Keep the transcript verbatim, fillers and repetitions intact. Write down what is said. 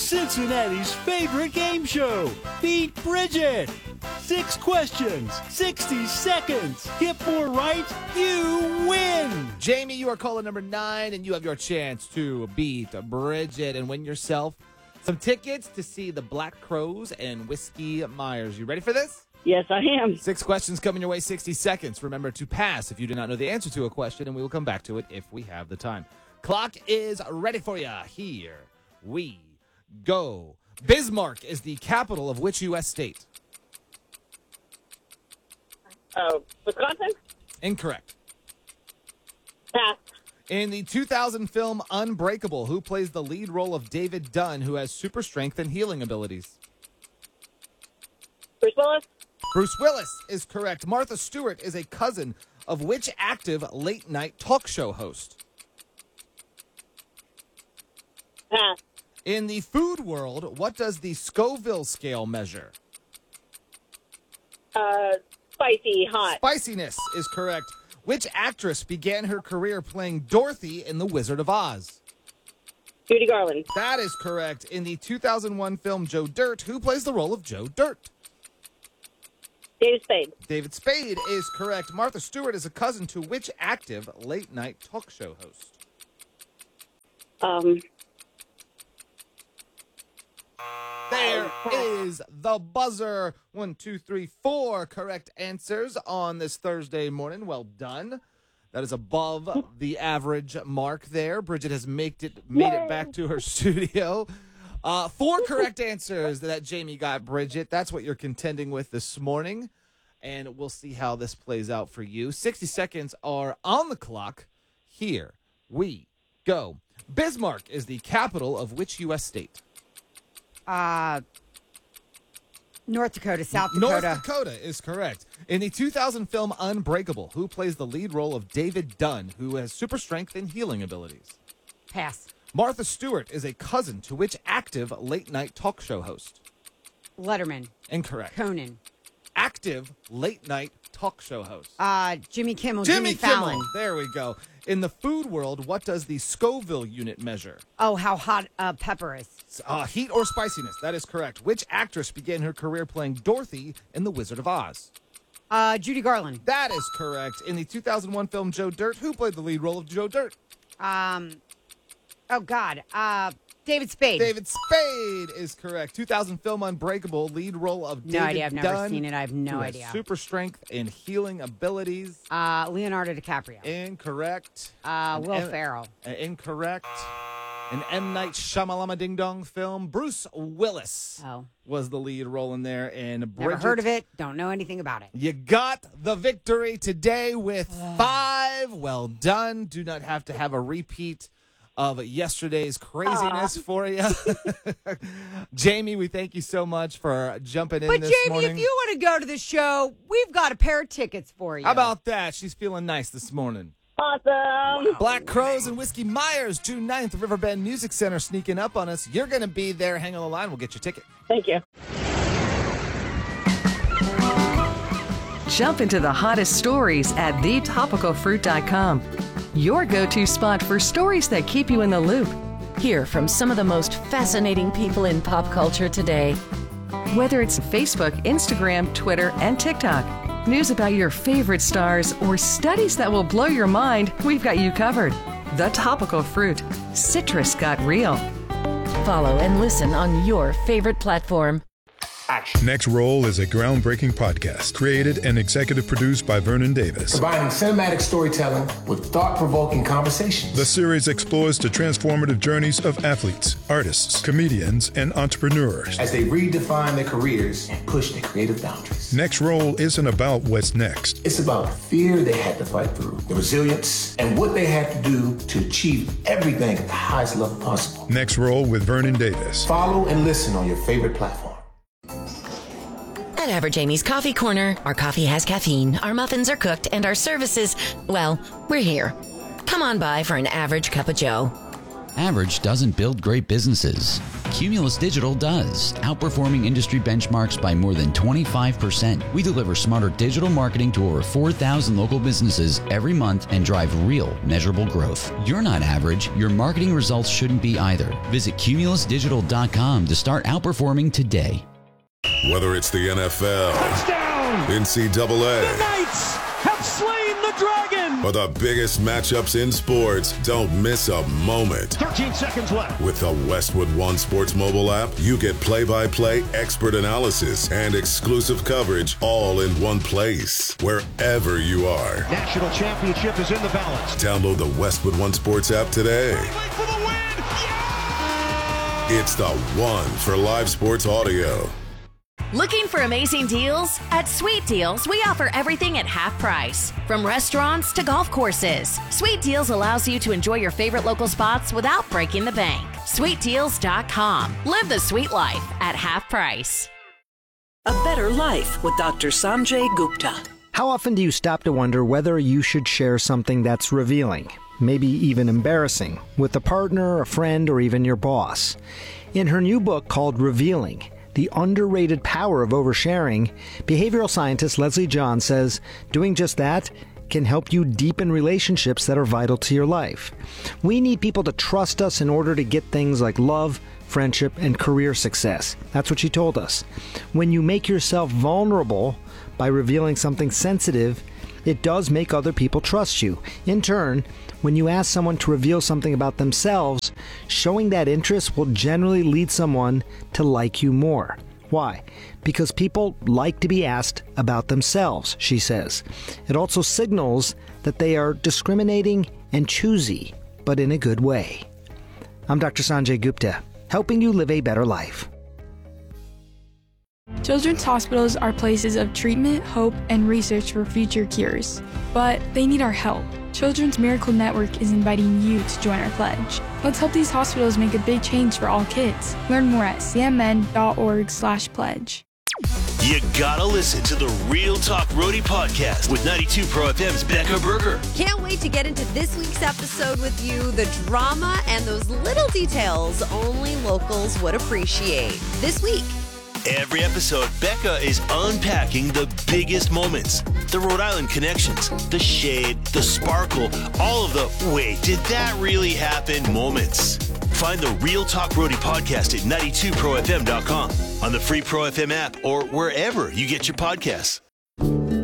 Cincinnati's favorite game show, Beat Bridget. Six questions, sixty seconds. Get more right, you win. Jamie, you are caller number nine, and you have your chance to beat Bridget and win yourself some tickets to see the Black Crowes and Whiskey Myers. You ready for this? Yes, I am. Six questions coming your way, sixty seconds. Remember to pass if you do not know the answer to a question, and we will come back to it if we have the time. Clock is ready for you. Here we go. Bismarck is the capital of which U S state? Uh, Wisconsin? Incorrect. Pass. In the two thousand film Unbreakable, who plays the lead role of David Dunn, who has super strength and healing abilities? Bruce Willis? Bruce Willis is correct. Martha Stewart is a cousin of which active late-night talk show host? Pass. In the food world, what does the Scoville scale measure? Uh, spicy, hot. Spiciness is correct. Which actress began her career playing Dorothy in The Wizard of Oz? Judy Garland. That is correct. In the two thousand one film Joe Dirt, who plays the role of Joe Dirt? David Spade. David Spade is correct. Martha Stewart is a cousin to which active late-night talk show host? Um, There is the buzzer. One, two, three, four correct answers on this Thursday morning. Well done. That is above the average mark there. Bridget has made it made it back to her studio. Uh, four correct answers that Jamie got, Bridget. That's what you're contending with this morning. And we'll see how this plays out for you. sixty seconds are on the clock. Here we go. Bismarck is the capital of which U S state? Uh, North Dakota, South Dakota. North Dakota is correct. In the two thousand film Unbreakable, who plays the lead role of David Dunn, who has super strength and healing abilities? Pass. Martha Stewart is a cousin to which active late-night talk show host? Letterman. Incorrect. Conan. Active late-night talk show host. Uh, Jimmy Kimmel. Jimmy, Jimmy Fallon. Kimmel. There we go. In the food world, what does the Scoville unit measure? Oh, how hot uh, pepper is. Uh, heat or spiciness. That is correct. Which actress began her career playing Dorothy in The Wizard of Oz? Uh, Judy Garland. That is correct. In the two thousand one film Joe Dirt, who played the lead role of Joe Dirt? Um, oh, God. Uh, David Spade. David Spade is correct. two thousand film Unbreakable, lead role of No David idea. I've never Dunn, seen it. I have no who has idea. super strength and healing abilities. Uh, Leonardo DiCaprio. Incorrect. Uh, An Will M- Ferrell. uh, Incorrect. An M. Night Shyamalama Ding Dong film. Bruce Willis Oh. was the lead role in there. And Never Bridget, heard of it. Don't know anything about it. You got the victory today with five. Well done. Do not have to have a repeat of yesterday's craziness Aww. for you. Jamie, we thank you so much for jumping in But this Jamie, morning. if you want to go to the show, we've got a pair of tickets for you. How about that? She's feeling nice this morning. awesome. Black Crowes and Whiskey Myers, June ninth, Riverbend Music Center sneaking up on us. You're going to be there. Hang on the line. We'll get your ticket. Thank you. Jump into the hottest stories at the topical fruit dot com. Your go-to spot for stories that keep you in the loop. Hear from some of the most fascinating people in pop culture today. Whether it's Facebook, Instagram, Twitter, and TikTok, news about your favorite stars, or studies that will blow your mind, we've got you covered. The Topical Fruit. Citrus got real. Follow and listen on your favorite platform. Next Roll is a groundbreaking podcast created and executive produced by Vernon Davis. Combining cinematic storytelling with thought-provoking conversations. The series explores the transformative journeys of athletes, artists, comedians, and entrepreneurs as they redefine their careers and push their creative boundaries. Next Roll isn't about what's next. It's about the fear they had to fight through, the resilience, and what they had to do to achieve everything at the highest level possible. Next Roll with Vernon Davis. Follow and listen on your favorite platform. At Average Amy's Coffee Corner, our coffee has caffeine, our muffins are cooked, and our services, well, we're here. Come on by for an average cup of joe. Average doesn't build great businesses. Cumulus Digital does, outperforming industry benchmarks by more than twenty-five percent. We deliver smarter digital marketing to over four thousand local businesses every month and drive real, measurable growth. You're not average. Your marketing results shouldn't be either. Visit cumulus digital dot com to start outperforming today. Whether it's the N F L, Touchdown! N C double A, The Knights have slain the dragon! or the biggest matchups in sports, don't miss a moment. thirteen seconds left. With the Westwood One Sports mobile app, you get play-by-play expert analysis and exclusive coverage all in one place, wherever you are. National championship is in the balance. Download the Westwood One Sports app today. For the win! Yeah! It's the one for live sports audio. Looking for amazing deals? At Sweet Deals, we offer everything at half price. From restaurants to golf courses, Sweet Deals allows you to enjoy your favorite local spots without breaking the bank. sweet deals dot com. Live the sweet life at half price. A Better Life with Doctor Sanjay Gupta. How often do you stop to wonder whether you should share something that's revealing, maybe even embarrassing, with a partner, a friend, or even your boss? In her new book called Revealing, The Underrated Power of Oversharing, behavioral scientist Leslie John says doing just that can help you deepen relationships that are vital to your life. We need people to trust us in order to get things like love, friendship, and career success. That's what she told us. When you make yourself vulnerable by revealing something sensitive, it does make other people trust you. In turn, when you ask someone to reveal something about themselves, showing that interest will generally lead someone to like you more. Why? Because people like to be asked about themselves, she says. It also signals that they are discriminating and choosy, but in a good way. I'm Doctor Sanjay Gupta, helping you live a better life. Children's hospitals are places of treatment, hope, and research for future cures. But they need our help. Children's Miracle Network is inviting you to join our pledge. Let's help these hospitals make a big change for all kids. Learn more at c m n dot org slash pledge. You gotta listen to the Real Talk Roadie podcast with ninety-two Pro F M's Becca Berger. Can't wait to get into this week's episode with you. The drama and those little details only locals would appreciate. This week. Every episode, Becca is unpacking the biggest moments, the Rhode Island connections, the shade, the sparkle, all of the wait, did that really happen moments. Find the Real Talk Roadie podcast at ninety-two pro f m dot com, on the free Pro F M app, or wherever you get your podcasts.